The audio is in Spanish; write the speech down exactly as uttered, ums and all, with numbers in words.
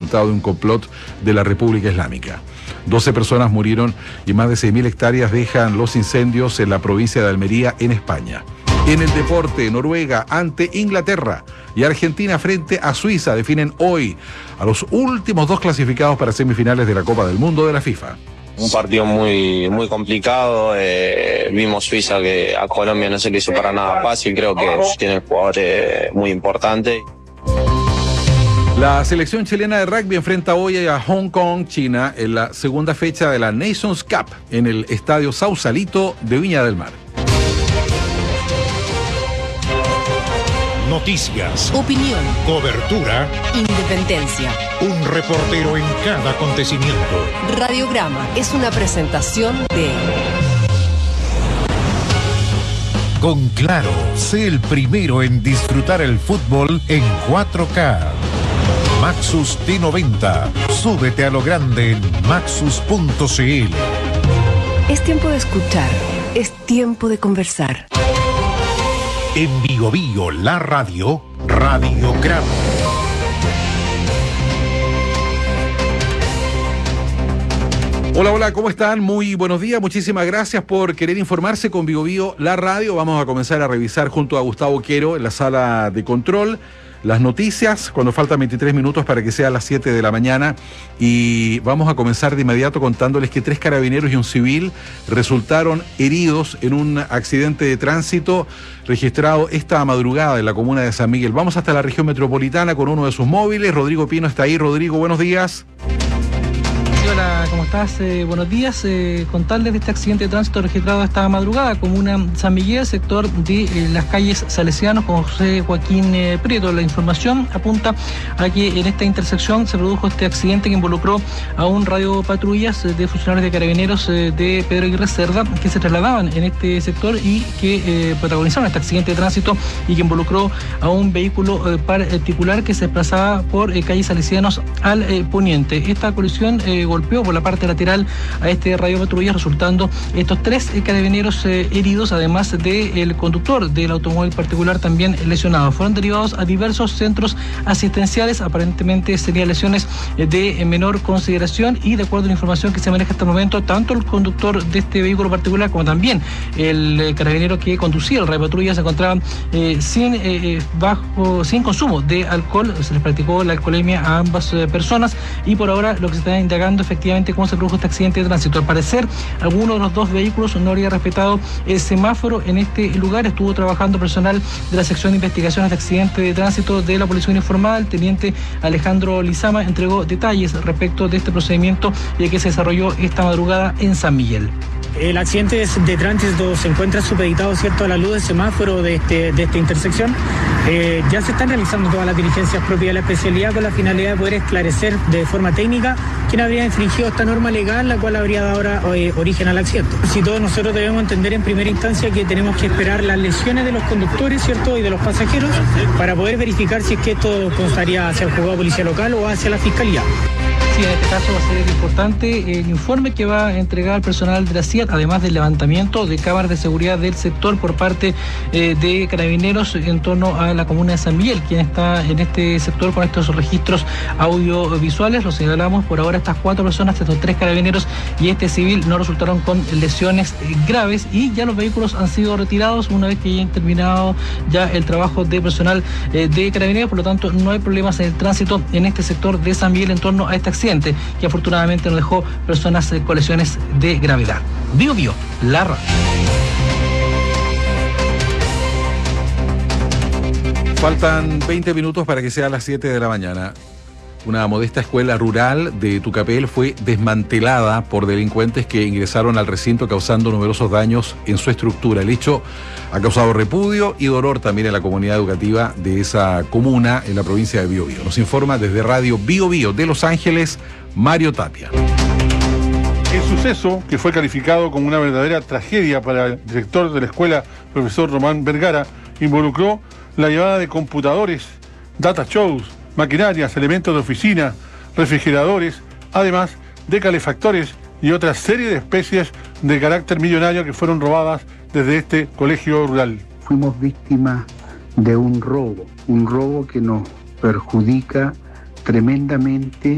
resultado de un complot de la República Islámica. doce personas murieron y más de seis mil hectáreas dejan los incendios en la provincia de Almería, en España. En el deporte, Noruega ante Inglaterra y Argentina frente a Suiza definen hoy a los últimos dos clasificados para semifinales de la Copa del Mundo de la FIFA. Un partido muy muy complicado, eh, vimos Suiza que a Colombia no se le hizo para nada fácil, creo que tiene jugadores muy importantes. La selección chilena de rugby enfrenta hoy a Hong Kong, China, en la segunda fecha de la Nations Cup en el estadio Sausalito de Viña del Mar. Noticias, opinión, cobertura, independencia. Un reportero en cada acontecimiento. Radiograma es una presentación de... Con Claro, sé el primero en disfrutar el fútbol en cuatro K. Maxus T noventa. Súbete a lo grande en maxus punto c l. Es tiempo de escuchar, es tiempo de conversar. En Bio Bio, la radio, Radiograma. Hola, hola, ¿cómo están? Muy buenos días, muchísimas gracias por querer informarse con Bio Bio, la radio. Vamos a comenzar a revisar junto a Gustavo Quero en la sala de control las noticias, cuando faltan veintitrés minutos para que sea las siete de la mañana, y vamos a comenzar de inmediato contándoles que tres carabineros y un civil resultaron heridos en un accidente de tránsito registrado esta madrugada en la comuna de San Miguel. Vamos hasta la región metropolitana con uno de sus móviles. Rodrigo Pino está ahí. Rodrigo, buenos días. Hola, ¿cómo estás? Eh, buenos días. Eh, contarles de este accidente de tránsito registrado esta madrugada, comuna San Miguel, sector de eh, las calles Salesianos con José Joaquín eh, Prieto. La información apunta a que en esta intersección se produjo este accidente que involucró a un radio patrullas de funcionarios de carabineros eh, de Pedro Aguirre Cerda que se trasladaban en este sector y que eh, protagonizaron este accidente de tránsito y que involucró a un vehículo eh, particular que se desplazaba por eh, calles Salesianos al eh, poniente. Esta colisión eh, golpeó por la parte lateral a este radio patrulla, resultando estos tres eh, carabineros eh, heridos, además del conductor del automóvil particular también lesionado. Fueron derivados a diversos centros asistenciales, aparentemente serían lesiones eh, de menor consideración, y de acuerdo a la información que se maneja hasta el momento, tanto el conductor de este vehículo particular como también el eh, carabinero que conducía el radio patrulla se encontraban eh, sin eh, bajo sin consumo de alcohol. Se les practicó la alcoholemia a ambas eh, personas, y por ahora lo que se está indagando efectivamente cómo se produjo este accidente de tránsito. Al parecer, alguno de los dos vehículos no habría respetado el semáforo en este lugar. Estuvo trabajando personal de la sección de investigaciones de accidentes de tránsito de la Policía Uniformada. El teniente Alejandro Lizama entregó detalles respecto de este procedimiento que se desarrolló esta madrugada en San Miguel. El accidente de tránsito se encuentra supeditado, ¿cierto?, a la luz del semáforo de, este, de esta intersección. Eh, ya se están realizando todas las diligencias propias de la especialidad con la finalidad de poder esclarecer de forma técnica quién habría infringido esta norma legal, la cual habría dado ahora eh, origen al accidente. Si todos nosotros debemos entender en primera instancia que tenemos que esperar las lesiones de los conductores, ¿cierto?, y de los pasajeros para poder verificar si es que esto constaría hacia el juzgado de policía local o hacia la fiscalía. Sí, en este caso va a ser importante el informe que va a entregar el personal de la C I A T, además del levantamiento de cámaras de seguridad del sector por parte eh, de carabineros en torno a la comuna de San Miguel, quien está en este sector con estos registros audiovisuales. Lo señalamos, por ahora estas cuatro personas, estos tres carabineros y este civil, no resultaron con lesiones eh, graves, y ya los vehículos han sido retirados una vez que hayan terminado ya el trabajo de personal eh, de carabineros. Por lo tanto, no hay problemas en el tránsito en este sector de San Miguel en torno a este accidente, que afortunadamente no dejó personas con lesiones de gravedad. Bio Bio, la radio. Faltan veinte minutos para que sea las siete de la mañana. Una modesta escuela rural de Tucapel fue desmantelada por delincuentes que ingresaron al recinto causando numerosos daños en su estructura. El hecho ha causado repudio y dolor también en la comunidad educativa de esa comuna en la provincia de Biobío. Nos informa desde Radio Bio Bio de Los Ángeles, Mario Tapia. El suceso, que fue calificado como una verdadera tragedia para el director de la escuela, profesor Román Vergara, involucró la llevada de computadores, data shows, maquinarias, elementos de oficina, refrigeradores, además de calefactores y otra serie de especies de carácter millonario que fueron robadas desde este colegio rural. Fuimos víctimas de un robo, un robo que nos perjudica tremendamente